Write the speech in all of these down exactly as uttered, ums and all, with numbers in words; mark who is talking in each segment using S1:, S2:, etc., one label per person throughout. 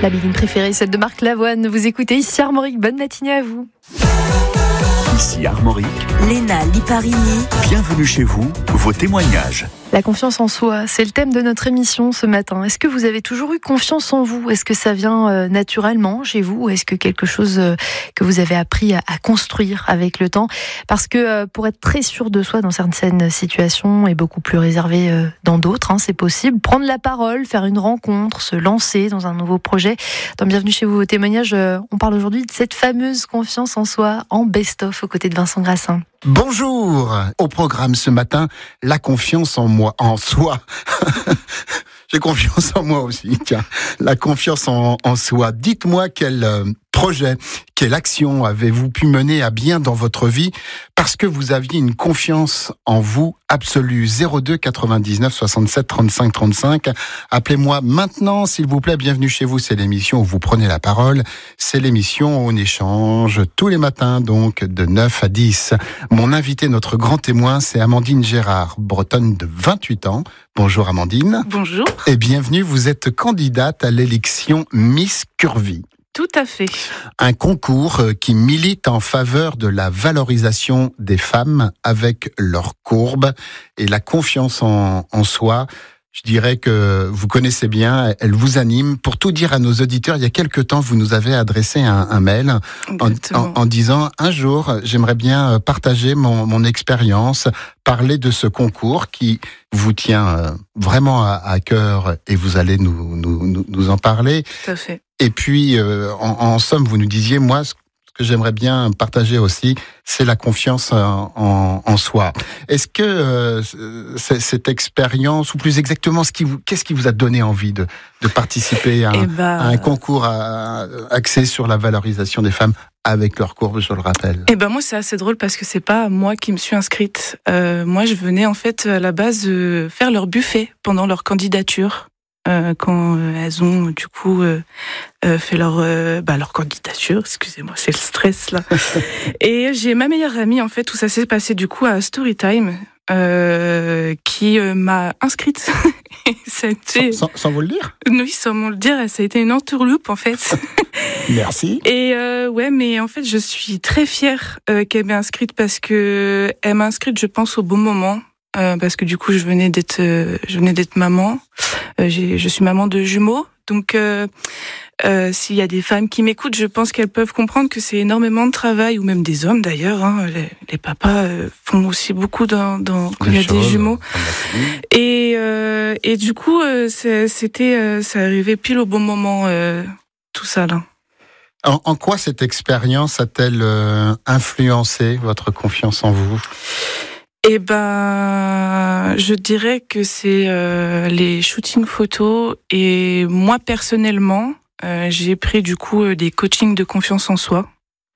S1: La biguine préférée, celle de Marc Lavoine. Vous écoutez ici Armorique. Bonne matinée à vous.
S2: Ici Armorique.
S3: Léna Liparini.
S2: Bienvenue chez vous, vos témoignages.
S1: La confiance en soi, c'est le thème de notre émission ce matin. Est-ce que vous avez toujours eu confiance en vous ? Est-ce que ça vient euh, naturellement chez vous ? Ou est-ce que quelque chose euh, que vous avez appris à, à construire avec le temps ? Parce que euh, pour être très sûr de soi dans certaines situations et beaucoup plus réservé euh, dans d'autres, hein, c'est possible. Prendre la parole, faire une rencontre, se lancer dans un nouveau projet. Dans Bienvenue chez vous, vos témoignages, euh, on parle aujourd'hui de cette fameuse confiance en soi en best-of aux côtés de Vincent Grassin.
S4: Bonjour. Au programme ce matin, la confiance en moi, en soi. J'ai confiance en moi aussi, tiens. La confiance en, en soi. Dites-moi quel euh, projet, quelle action avez-vous pu mener à bien dans votre vie parce que vous aviez une confiance en vous absolue. zéro deux quatre-vingt-dix-neuf soixante-sept trente-cinq trente-cinq. Appelez-moi maintenant, s'il vous plaît. Bienvenue chez vous. C'est l'émission où vous prenez la parole. C'est l'émission où on échange tous les matins, donc de neuf à dix. Mon invité, notre grand témoin, c'est Amandine Gérard, bretonne de vingt-huit ans. Bonjour Amandine.
S5: Bonjour.
S4: Et bienvenue, vous êtes candidate à l'élection Miss Curvy.
S5: Tout à fait. Un
S4: concours qui milite en faveur de la valorisation des femmes avec leurs courbes et la confiance en, en soi. Je dirais que vous connaissez bien, elle vous anime. Pour tout dire à nos auditeurs, il y a quelque temps, vous nous avez adressé un, un mail en, en, en disant « Un jour, j'aimerais bien partager mon, mon expérience, parler de ce concours qui vous tient vraiment à, à cœur et vous allez nous, nous, nous, nous en parler. »
S5: Tout à fait.
S4: Et puis, euh, en, en somme, vous nous disiez, moi, ce que j'aimerais bien partager aussi, c'est la confiance en, en, en soi. Est-ce que euh, c- cette expérience, ou plus exactement, ce qui vous, qu'est-ce qui vous a donné envie de, de participer à un,
S5: bah,
S4: à un concours à, axé sur la valorisation des femmes avec leurs courbes, je le rappelle?
S5: Eh ben moi, c'est assez drôle parce que c'est pas moi qui me suis inscrite. Euh, moi, je venais en fait à la base euh, faire leur buffet pendant leur candidature. Euh, quand euh, elles ont du coup euh, euh, fait leur euh, bah, leur candidature, excusez-moi, c'est le stress là. Et j'ai ma meilleure amie en fait, où ça s'est passé du coup à Storytime, euh, qui euh, m'a inscrite. Ça a été...
S4: sans, sans, sans vous le dire?
S5: Oui, sans me le dire, ça a été une entourloupe en fait.
S4: Merci.
S5: Et euh, ouais, mais en fait, je suis très fière euh, qu'elle m'ait inscrite parce que elle m'a inscrite, je pense, au bon moment. Euh, parce que du coup, je venais d'être, euh, je venais d'être maman. Euh, j'ai, je suis maman de jumeaux, donc euh, euh, s'il y a des femmes qui m'écoutent, je pense qu'elles peuvent comprendre que c'est énormément de travail, ou même des hommes d'ailleurs. Hein, les, les papas euh, font aussi beaucoup dans, dans quand il y a des jumeaux. Et euh, et du coup, euh, c'est, c'était, euh, ça arrivait pile au bon moment, euh, tout ça là.
S4: En, en quoi cette expérience a-t-elle euh, influencé votre confiance en vous?
S5: Eh ben, je dirais que c'est euh, les shootings photos, et moi personnellement, euh, j'ai pris du coup des coachings de confiance en soi,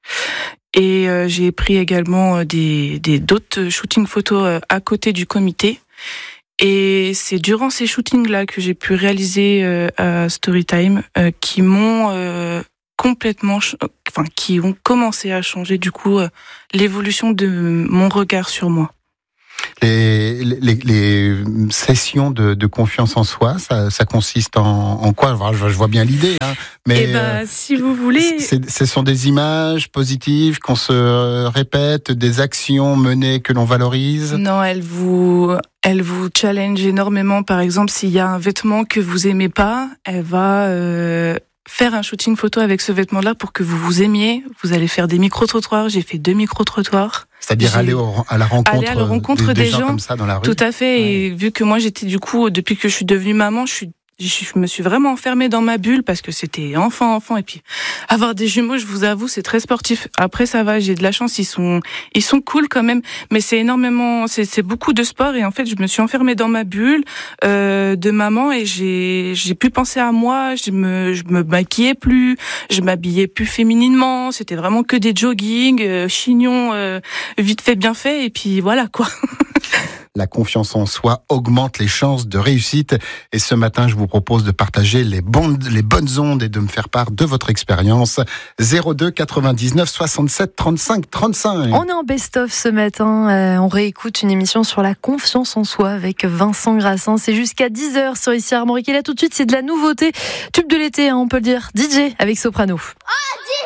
S5: et euh, j'ai pris également des, des d'autres shootings photos euh, à côté du comité. Et c'est durant ces shootings-là que j'ai pu réaliser euh, à Storytime euh, qui m'ont euh, complètement, ch- enfin qui ont commencé à changer du coup euh, l'évolution de mon regard sur moi.
S4: Les, les, les sessions de, de confiance en soi, ça, ça consiste en, en quoi? Je vois bien l'idée, hein, mais
S5: eh ben, si vous voulez,
S4: c'est, ce sont des images positives qu'on se répète, des actions menées que l'on valorise.
S5: Non, elle vous, elle vous challenge énormément. Par exemple, s'il y a un vêtement que vous aimez pas, elle va euh, faire un shooting photo avec ce vêtement-là pour que vous vous aimiez. Vous allez faire des micro-trottoirs. J'ai fait deux micro-trottoirs.
S4: C'est-à-dire
S5: J'ai...
S4: aller au, à la rencontre,
S5: aller à la rencontre
S4: des, des,
S5: des
S4: gens,
S5: gens
S4: comme ça dans la rue.
S5: Tout à fait.
S4: Ouais.
S5: Et vu que moi j'étais du coup, depuis que je suis devenue maman, je suis je me suis vraiment enfermée dans ma bulle parce que c'était enfant, enfant. Et puis, avoir des jumeaux, je vous avoue, c'est très sportif. Après, ça va, j'ai de la chance, ils sont, ils sont cool quand même. Mais c'est énormément, c'est, c'est beaucoup de sport. Et en fait, je me suis enfermée dans ma bulle, euh, de maman, et j'ai, j'ai pu penser à moi. Je me, je me maquillais plus, je m'habillais plus fémininement. C'était vraiment que des joggings, euh, chignons, euh, vite fait, bien fait. Et puis, voilà, quoi.
S4: La confiance en soi augmente les chances de réussite. Et ce matin, je vous propose de partager les bonnes, les bonnes ondes et de me faire part de votre expérience. zéro deux quatre-vingt-dix-neuf soixante-sept trente-cinq trente-cinq.
S1: On est en best-of ce matin. Euh, on réécoute une émission sur la confiance en soi avec Vincent Grassin. C'est jusqu'à dix heures sur Ici Armorique. Et là, tout de suite, c'est de la nouveauté. Tube de l'été, hein, on peut le dire. D J avec Soprano.